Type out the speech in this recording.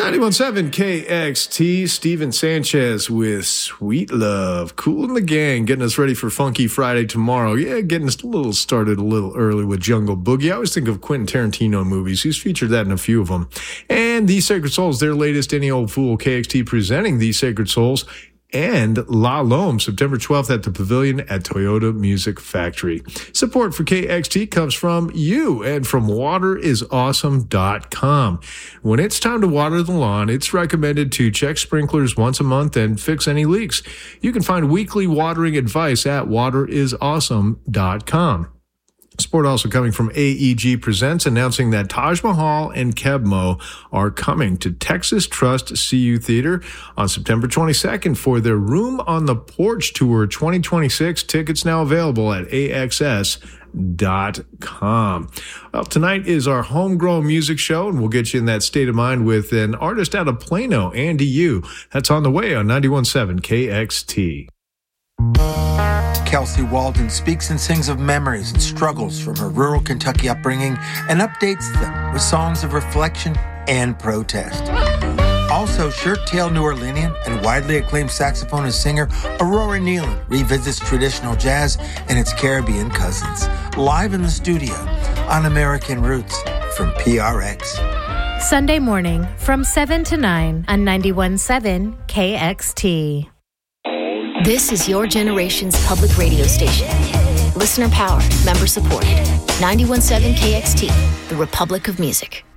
91.7 KXT, Steven Sanchez with Sweet Love. Cool in the Gang, getting us ready for Funky Friday tomorrow. Yeah, getting us started a little early with Jungle Boogie. I always think of Quentin Tarantino movies. He's featured that in a few of them. And The Sacred Souls, their latest Any Old Fool. KXT presenting The Sacred Souls and La Lome, September 12th at the Pavilion at Toyota Music Factory. Support for KXT comes from you and from waterisawesome.com. When it's time to water the lawn, it's recommended to check sprinklers once a month and fix any leaks. You can find weekly watering advice at waterisawesome.com. Support also coming from AEG Presents, announcing that Taj Mahal and Kebmo are coming to Texas Trust CU Theater on September 22nd for their Room on the Porch Tour 2026. Tickets now available at AXS.com. Well, tonight is our homegrown music show, and we'll get you in that state of mind with an artist out of Plano, Andy Yu. That's on the way on 91.7 KXT. Kelsey Walden speaks and sings of memories and struggles from her rural Kentucky upbringing and updates them with songs of reflection and protest. Also, shirt-tail New Orleanian and widely acclaimed saxophonist singer Aurora Nealon revisits traditional jazz and its Caribbean cousins, live in the studio on American Roots from PRX. Sunday morning from 7 to 9 on 91.7 KXT. This is your generation's public radio station. Listener powered, member supported. 91.7 KXT, the Republic of Music.